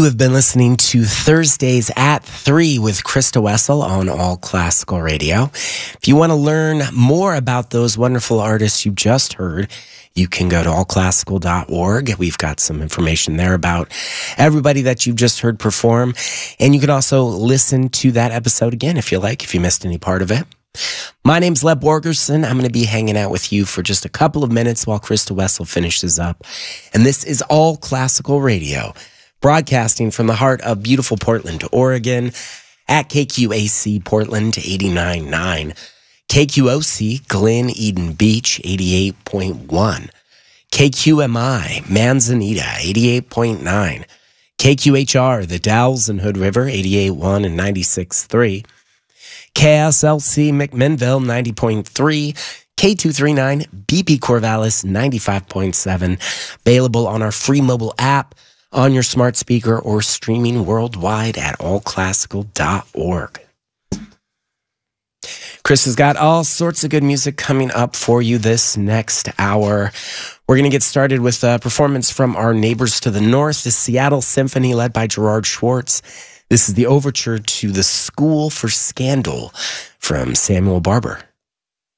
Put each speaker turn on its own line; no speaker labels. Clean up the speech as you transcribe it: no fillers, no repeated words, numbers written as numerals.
You have been listening to Thursdays at 3 with Krista Wessel on All Classical Radio. If you want to learn more about those wonderful artists you just heard, you can go to allclassical.org. We've got some information there about everybody that you've just heard perform. And you can also listen to that episode again if you like, if you missed any part of it. My name's Leb Borgerson. I'm going to be hanging out with you for just a couple of minutes while Krista Wessel finishes up. And this is All Classical Radio, broadcasting from the heart of beautiful Portland, Oregon, at KQAC Portland 89.9, KQOC Glen Eden Beach 88.1, KQMI Manzanita 88.9, KQHR The Dalles and Hood River 88.1 and 96.3, KSLC McMinnville 90.3, K239 BP Corvallis 95.7, available on our free mobile app, on your smart speaker, or streaming worldwide at allclassical.org. Chris has got all sorts of good music coming up for you this next hour. We're going to get started with a performance from our neighbors to the north, the Seattle Symphony led by Gerard Schwartz. This is the overture to The School for Scandal from Samuel Barber.